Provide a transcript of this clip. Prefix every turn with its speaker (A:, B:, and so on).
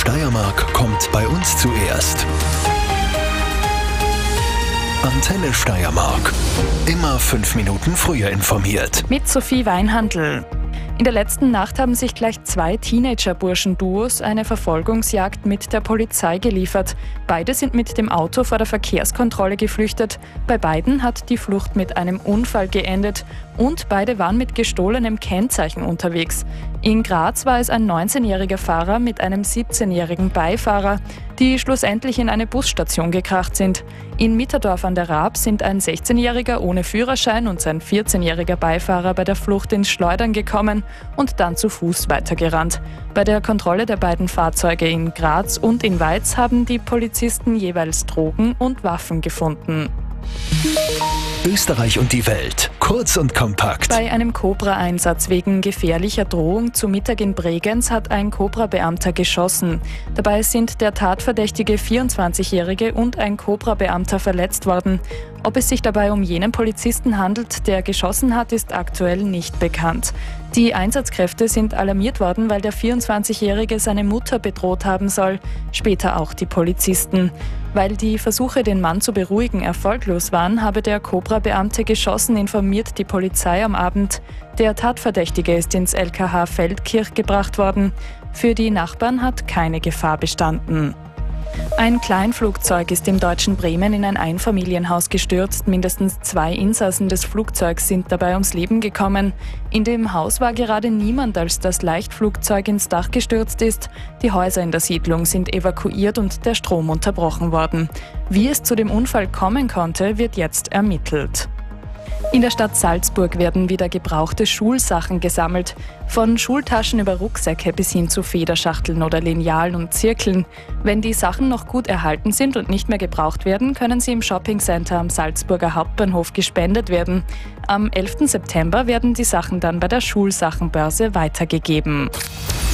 A: Steiermark kommt bei uns zuerst. Antenne Steiermark. Immer 5 Minuten früher informiert.
B: Mit Sophie Weinhandl. In der letzten Nacht haben sich gleich 2 Teenager-Burschen-Duos eine Verfolgungsjagd mit der Polizei geliefert. Beide sind mit dem Auto vor der Verkehrskontrolle geflüchtet. Bei beiden hat die Flucht mit einem Unfall geendet und beide waren mit gestohlenem Kennzeichen unterwegs. In Graz war es ein 19-jähriger Fahrer mit einem 17-jährigen Beifahrer, die schlussendlich in eine Busstation gekracht sind. In Mitterdorf an der Raab sind ein 16-jähriger ohne Führerschein und sein 14-jähriger Beifahrer bei der Flucht ins Schleudern gekommen und dann zu Fuß weitergerannt. Bei der Kontrolle der beiden Fahrzeuge in Graz und in Weiz haben die Polizisten jeweils Drogen und Waffen gefunden.
A: Österreich und die Welt. Kurz und kompakt.
B: Bei einem Cobra-Einsatz wegen gefährlicher Drohung zu Mittag in Bregenz hat ein Cobra-Beamter geschossen. Dabei sind der tatverdächtige 24-Jährige und ein Cobra-Beamter verletzt worden. Ob es sich dabei um jenen Polizisten handelt, der geschossen hat, ist aktuell nicht bekannt. Die Einsatzkräfte sind alarmiert worden, weil der 24-Jährige seine Mutter bedroht haben soll, später auch die Polizisten. Weil die Versuche, den Mann zu beruhigen, erfolglos waren, habe der Cobra-Beamte geschossen, informiert die Polizei am Abend. Der Tatverdächtige ist ins LKH Feldkirch gebracht worden. Für die Nachbarn hat keine Gefahr bestanden. Ein Kleinflugzeug ist im deutschen Bremen in ein Einfamilienhaus gestürzt. Mindestens 2 Insassen des Flugzeugs sind dabei ums Leben gekommen. In dem Haus war gerade niemand, als das Leichtflugzeug ins Dach gestürzt ist. Die Häuser in der Siedlung sind evakuiert und der Strom unterbrochen worden. Wie es zu dem Unfall kommen konnte, wird jetzt ermittelt. In der Stadt Salzburg werden wieder gebrauchte Schulsachen gesammelt. Von Schultaschen über Rucksäcke bis hin zu Federschachteln oder Linealen und Zirkeln. Wenn die Sachen noch gut erhalten sind und nicht mehr gebraucht werden, können sie im Shoppingcenter am Salzburger Hauptbahnhof gespendet werden. Am 11. September werden die Sachen dann bei der Schulsachenbörse weitergegeben.